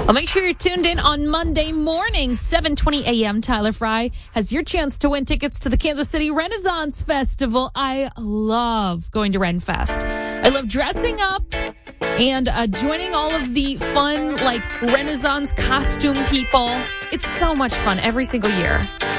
Well, make sure you're tuned in on Monday morning, 7:20 a.m. Tyler Fry has your chance to win tickets to the Kansas City Renaissance Festival. I love going to RenFest. I love dressing up and joining all of the fun, Renaissance costume people. It's so much fun every single year.